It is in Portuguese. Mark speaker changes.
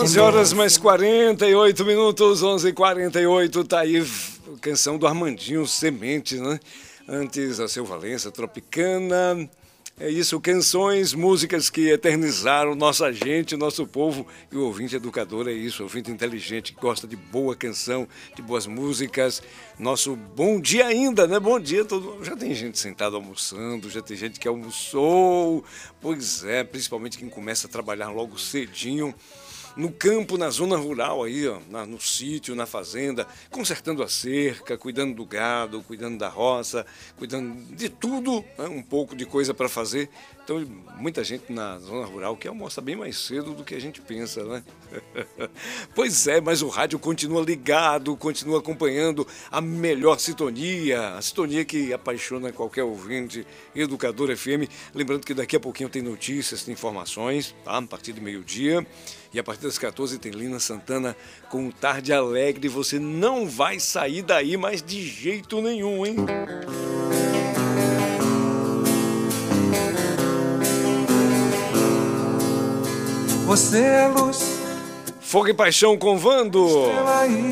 Speaker 1: 11 horas mais 48 minutos, 11h48, tá aí a canção do Armandinho Sementes, né? Antes a Seu Valença, Tropicana. É isso, canções, músicas que eternizaram nossa gente, nosso povo. E o ouvinte educador é isso, ouvinte inteligente, que gosta de boa canção, de boas músicas. Nosso bom dia ainda, né? Bom dia, todo. Já tem gente sentada almoçando, já tem gente que almoçou. Pois é, principalmente quem começa a trabalhar logo cedinho. No campo, na zona rural aí, ó, no sítio, na fazenda, consertando a cerca, cuidando do gado, cuidando da roça, cuidando de tudo, né? Um pouco de coisa para fazer. Então, muita gente na zona rural que almoça bem mais cedo do que a gente pensa, né? Pois é, mas o rádio continua ligado, continua acompanhando a melhor sintonia, a sintonia que apaixona qualquer ouvinte, Educador FM. Lembrando que daqui a pouquinho tem notícias, tem informações, tá? A partir de meio-dia. E a partir das 14 tem Lina Santana com Tarde Alegre. Você não vai sair daí, mas de jeito nenhum, hein?
Speaker 2: Você é luz,
Speaker 1: Fogo e Paixão com Vando.